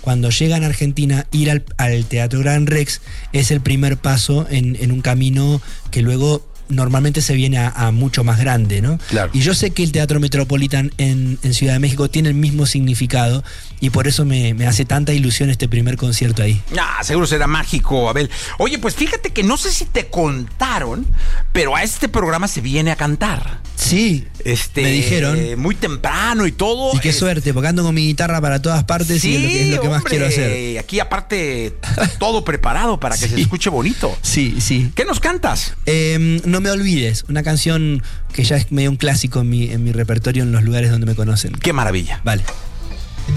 cuando llegan a Argentina, ir al Teatro Gran Rex es el primer paso en un camino que luego normalmente se viene a mucho más grande, ¿no? Claro. Y yo sé que el Teatro Metropolitan en Ciudad de México tiene el mismo significado y por eso me hace tanta ilusión este primer concierto ahí. Seguro será mágico, Abel. Oye, pues fíjate que no sé si te contaron, pero a este programa se viene a cantar. Sí, me dijeron. Muy temprano y todo. Y qué suerte, porque ando con mi guitarra para todas partes y es lo que más quiero hacer. Aquí aparte todo preparado para que se escuche bonito. Sí, sí. ¿Qué nos cantas? No me olvides, una canción que ya es medio un clásico en mi repertorio en los lugares donde me conocen. Qué maravilla. Vale.